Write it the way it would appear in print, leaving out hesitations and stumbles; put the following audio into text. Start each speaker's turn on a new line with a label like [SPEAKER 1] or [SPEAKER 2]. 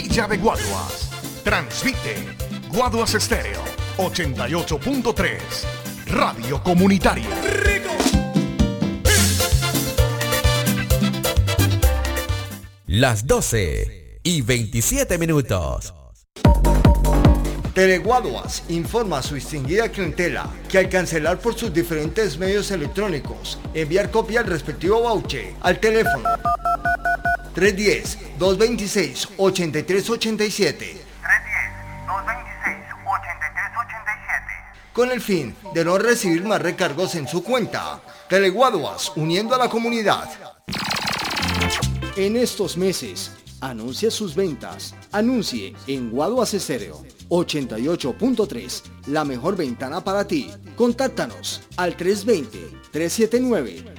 [SPEAKER 1] Villa de Guaduas. Transmite Guaduas Estéreo 88.3, Radio Comunitaria.
[SPEAKER 2] Las 12:27.
[SPEAKER 3] Teleguaduas informa a su distinguida clientela que al cancelar por sus diferentes medios electrónicos, enviar copia del respectivo voucher al teléfono 310-226-8387 con el fin de no recibir más recargos en su cuenta. Teleguaduas, uniendo a la comunidad.
[SPEAKER 4] En estos meses, anuncia sus ventas. Anuncie en Guaduas Estéreo 88.3, la mejor ventana para ti. Contáctanos al 320-379